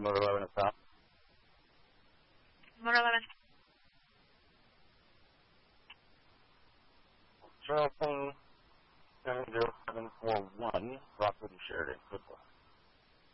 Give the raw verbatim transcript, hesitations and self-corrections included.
Motor eleven at top. Motor eleven. Charleston seven zero seven four one, Rockwood and Sheridan. Good luck.